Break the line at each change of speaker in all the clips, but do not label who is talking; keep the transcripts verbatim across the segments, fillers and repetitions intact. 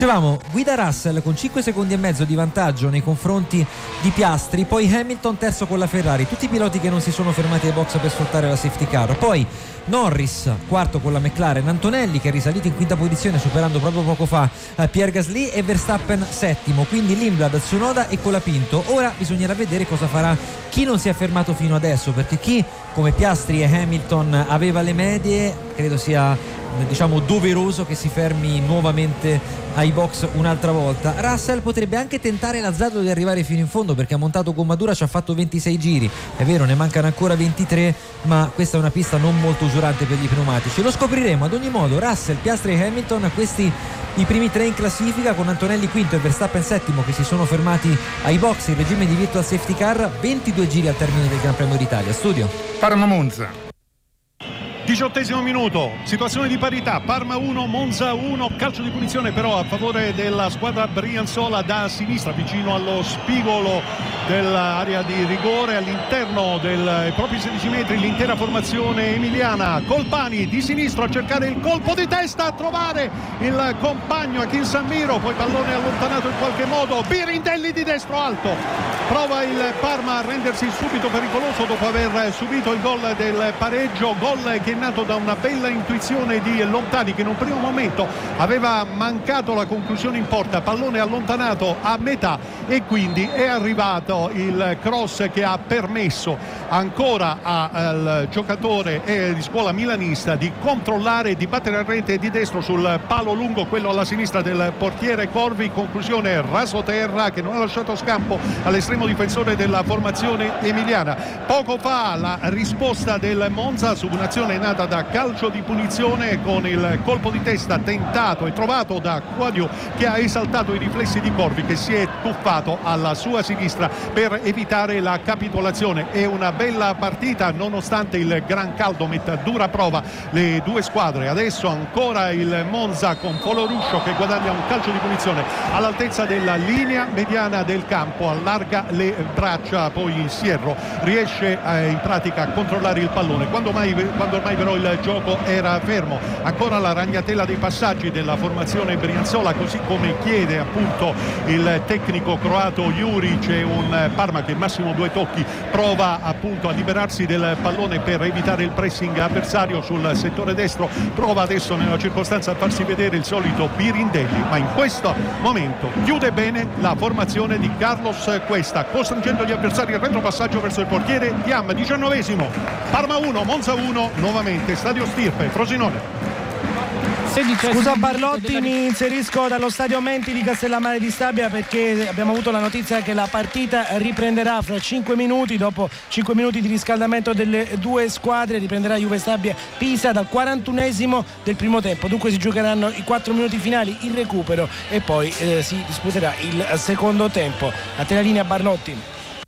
Dicevamo, guida Russell con cinque secondi e mezzo di vantaggio nei confronti di Piastri, poi Hamilton terzo con la Ferrari, tutti i piloti che non si sono fermati ai box per sfruttare la safety car, poi Norris quarto con la McLaren, Antonelli che è risalito in quinta posizione superando proprio poco fa eh, Pierre Gasly, e Verstappen settimo, quindi Lindblad, Tsunoda e Colapinto. Ora bisognerà vedere cosa farà chi non si è fermato fino adesso, perché chi come Piastri e Hamilton aveva le medie, credo sia diciamo doveroso che si fermi nuovamente ai box un'altra volta. Russell potrebbe anche tentare l'azzardo di arrivare fino in fondo, perché ha montato gomma dura, ci ha fatto ventisei giri, è vero, ne mancano ancora ventitré, ma questa è una pista non molto usurante per gli pneumatici. Lo scopriremo. Ad ogni modo, Russell, Piastri e Hamilton, questi i primi tre in classifica, con Antonelli quinto e Verstappen settimo che si sono fermati ai box in regime di virtual safety car. ventidue giri al termine del Gran Premio d'Italia. Studio
Parma Monza.
Diciottesimo minuto, situazione di parità, Parma uno, Monza uno, calcio di punizione però a favore della squadra brianzola da sinistra, vicino allo spigolo dell'area di rigore, all'interno dei propri sedici metri l'intera formazione emiliana. Colpani di sinistro a cercare il colpo di testa, a trovare il compagno Akin Sammiro, poi pallone allontanato in qualche modo, Birindelli di destro alto, prova il Parma a rendersi subito pericoloso dopo aver subito il gol del pareggio, gol che è nato da una bella intuizione di Lontani, che in un primo momento aveva mancato la conclusione in porta, pallone allontanato a metà e quindi è arrivato il cross che ha permesso ancora al giocatore eh, di scuola milanista di controllare, di battere a rete di destro sul palo lungo, quello alla sinistra del portiere Corvi. Conclusione rasoterra che non ha lasciato scampo all'estremo difensore della formazione emiliana. Poco fa la risposta del Monza su un'azione nata da calcio di punizione, con il colpo di testa tentato e trovato da Quadio, che ha esaltato i riflessi di Corvi, che si è tuffato alla sua sinistra per evitare la capitolazione. È una bella partita nonostante il gran caldo metta a dura prova le due squadre. Adesso ancora il Monza con Foloruscio che guadagna un calcio di punizione all'altezza della linea mediana del campo, allarga le braccia, poi Sierro riesce eh, in pratica a controllare il pallone quando mai, quando ormai però il gioco era fermo. Ancora la ragnatela dei passaggi della formazione brianzola, così come chiede appunto il tecnico croato Juric. C'è un Parma che massimo due tocchi prova appunto a liberarsi del pallone per evitare il pressing avversario sul settore destro, prova adesso nella circostanza a farsi vedere il solito Birindelli, ma in questo momento chiude bene la formazione di Carlos Cuesta, costringendo gli avversari al retropassaggio verso il portiere Tiam. Diciannovesimo, Parma uno, Monza uno, nuovamente Stadio Stirpe, Frosinone.
Scusa Barlotti, mi inserisco dallo stadio Menti di Castellammare di Stabia, perché abbiamo avuto la notizia che la partita riprenderà fra cinque minuti, dopo cinque minuti di riscaldamento delle due squadre. Riprenderà Juve Stabia Pisa dal quarantunesimo del primo tempo, dunque si giocheranno i quattro minuti finali, il recupero e poi eh, si disputerà il secondo tempo. A te la linea Barlotti.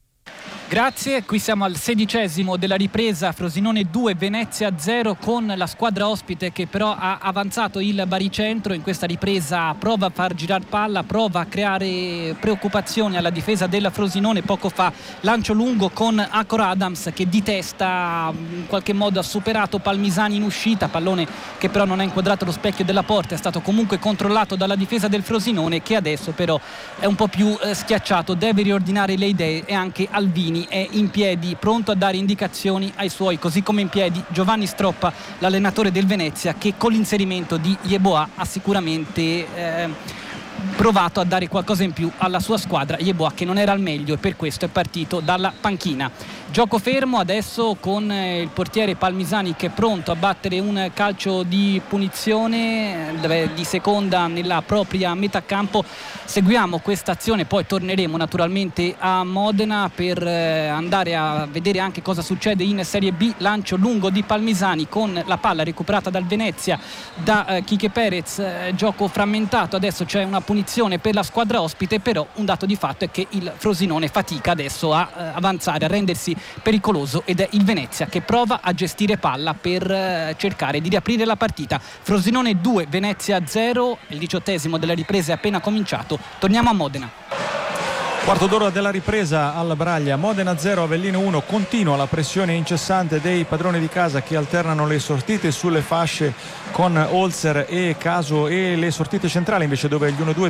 Grazie, qui siamo al sedicesimo della ripresa, Frosinone due, Venezia zero, con la squadra ospite che però ha avanzato il baricentro. In questa ripresa prova a far girare palla, prova a creare preoccupazioni alla difesa della Frosinone. Poco fa lancio lungo con Acor Adams che di testa in qualche modo ha superato Palmisani in uscita, pallone che però non ha inquadrato lo specchio della porta, è stato comunque controllato dalla difesa del Frosinone, che adesso però è un po' più eh, schiacciato, deve riordinare le idee, e anche Alvini è in piedi pronto a dare indicazioni ai suoi, così come in piedi Giovanni Stroppa, l'allenatore del Venezia, che con l'inserimento di Yeboah ha sicuramente eh, provato a dare qualcosa in più alla sua squadra. Yeboah che non era al meglio e per questo è partito dalla panchina. Gioco fermo adesso con il portiere Palmisani che è pronto a battere un calcio di punizione di seconda nella propria metà campo. Seguiamo questa azione, poi torneremo naturalmente a Modena per andare a vedere anche cosa succede in Serie B. Lancio lungo di Palmisani con la palla recuperata dal Venezia da eh, Quique Perez, eh, gioco frammentato. Adesso c'è una punizione per la squadra ospite, però un dato di fatto è che il Frosinone fatica adesso a eh, avanzare, a rendersi pericoloso, ed è il Venezia che prova a gestire palla per eh, cercare di riaprire la partita. Frosinone due, Venezia zero, il diciottesimo della ripresa è appena cominciato. Torniamo a Modena.
Quarto d'ora della ripresa al Braglia, Modena zero, Avellino uno. Continua la pressione incessante dei padroni di casa che alternano le sortite sulle fasce con Holzer e Caso, e le sortite centrali invece dove gli uno due